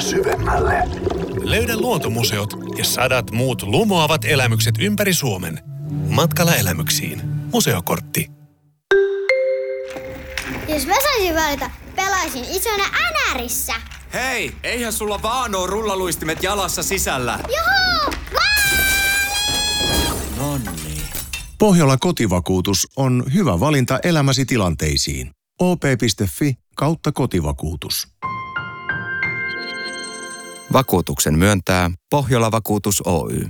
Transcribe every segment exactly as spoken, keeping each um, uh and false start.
syvemmälle. Löydä luontomuseot ja sadat muut lumoavat elämykset ympäri Suomen. Matkalla elämyksiin. Museokortti. Jos mä saisin valita, pelaisin isona Änärissä. Hei, eihän sulla vaan oo rullaluistimet jalassa sisällä. Juhu! Nonni. Pohjola kotivakuutus on hyvä valinta elämäsi tilanteisiin. o p piste f i kautta kotivakuutus. Vakuutuksen myöntää Pohjola Vakuutus Oy.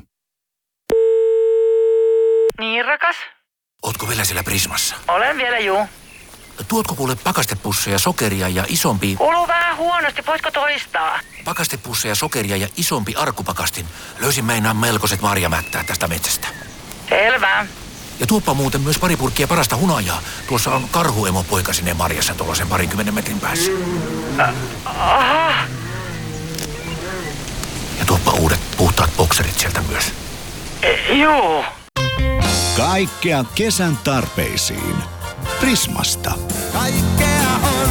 Niin, rakas? Ootko vielä siellä Prismassa? Olen vielä, juu. Tuotko kuule pakastepusseja, sokeria ja isompi... Kuuluu vähän huonosti, voitko toistaa? Pakastepusseja, sokeria ja isompi arkkupakastin. Löysin meinaan melkoiset marjamättää tästä metsästä. Selvä. Ja tuoppa muuten myös pari purkkia parasta hunajaa. Tuossa on karhuemopoika sinne marjassa tuollaisen parinkymmenen metrin päässä. Äh, aha. Ja tuoppa uudet puhtaat bokserit sieltä myös. E, juu. Kaikkea kesän tarpeisiin. Prismasta. Kaikkea on.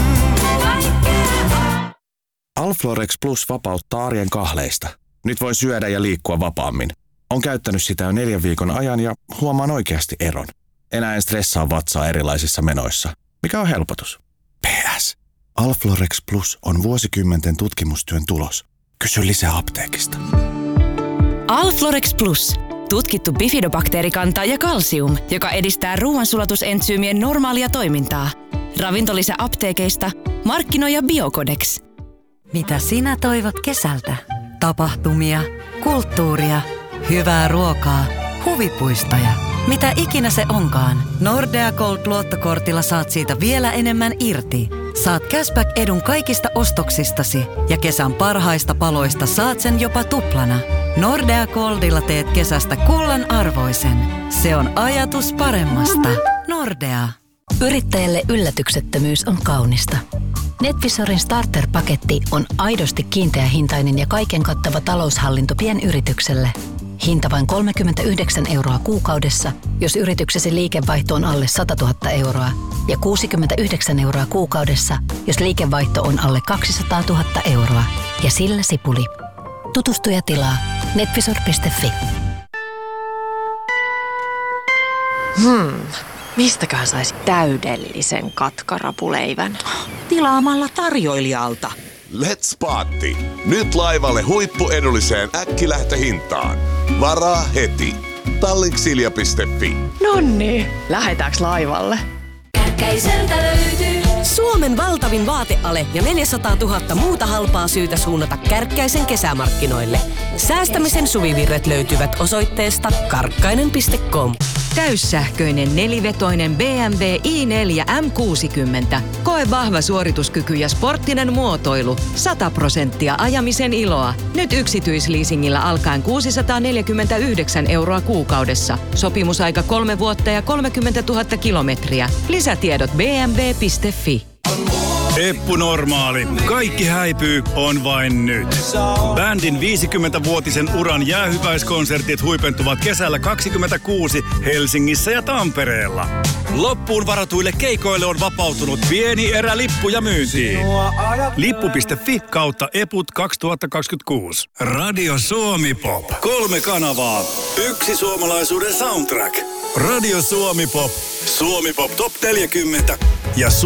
Alflorex Plus vapauttaa arjen kahleista. Nyt voi syödä ja liikkua vapaammin. On käyttänyt sitä jo neljän viikon ajan ja huomaan oikeasti eron. Enää en stressaa vatsaa erilaisissa menoissa, mikä on helpotus. P S. Alflorex Plus on vuosikymmenten tutkimustyön tulos. Kysy lisää apteekista. Alflorex Plus. Tutkittu bifidobakteerikanta ja kalsium, joka edistää ruoansulatusentsyymien normaalia toimintaa. Ravintolisä apteekeista. Markkinoija Biocodex. Mitä sinä toivot kesältä? Tapahtumia, kulttuuria, hyvää ruokaa, huvipuistoja. Mitä ikinä se onkaan, Nordea Gold-luottokortilla saat siitä vielä enemmän irti. Saat cashback-edun kaikista ostoksistasi ja kesän parhaista paloista saat sen jopa tuplana. Nordea Goldilla teet kesästä kullan arvoisen. Se on ajatus paremmasta. Nordea. Yrittäjälle yllätyksettömyys on kaunista. NetVisorin starter-paketti on aidosti kiinteähintainen ja kaiken kattava taloushallinto pienyritykselle. Hinta vain kolmekymmentäyhdeksän euroa kuukaudessa, jos yrityksesi liikevaihto on alle sata tuhatta euroa, ja kuusikymmentäyhdeksän euroa kuukaudessa, jos liikevaihto on alle kaksisataatuhatta euroa, ja sillä sipuli. Tutustu ja tilaa netvisor piste fi. Hmm, mistäköhän saisi täydellisen katkarapuleivän? Tilaamalla tarjoilijalta. Let's Paatti. Nyt laivalle huippuedulliseen äkkilähtöhintaan. Varaa heti. Tallinksilja piste fi. Nonni, lähdetäänkö laivalle? Kärkkäiseltä löytyy Suomen valtavin vaateale ja neljäsataatuhatta muuta halpaa syytä suunnata Kärkkäisen kesämarkkinoille. Säästämisen suvivirret löytyvät osoitteesta karkkainen piste com. Täyssähköinen nelivetoinen B M W i neljä M kuusikymmentä. Koe vahva suorituskyky ja sporttinen muotoilu. sata prosenttia ajamisen iloa. Nyt yksityisleasingillä alkaen kuusisataaneljäkymmentäyhdeksän euroa kuukaudessa. Sopimusaika kolme vuotta ja kolmekymmentätuhatta kilometriä. Lisätiedot b m w piste fi. Eppu Normaali. Kaikki häipyy on vain nyt. Bändin viisikymmenvuotisen uran jäähyväiskonsertit huipentuvat kesällä kaksikymmentäkuusi Helsingissä ja Tampereella. Loppuun varatuille keikoille on vapautunut pieni erä lippuja myyntiin. Lippu piste fi kautta eput kaksituhattakaksikymmentäkuusi. Radio Suomi Pop. Kolme kanavaa. Yksi suomalaisuuden soundtrack. Radio Suomi Pop. Suomi Pop Top neljäkymmentä. Ja